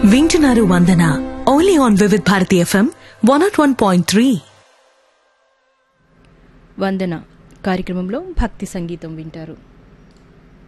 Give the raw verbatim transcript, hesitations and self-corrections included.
వింటున్నారు వందన only on Vividh Bharati FM one not one point three. వందన కార్యక్రమంలో భక్తి సంగీతం వింటారు.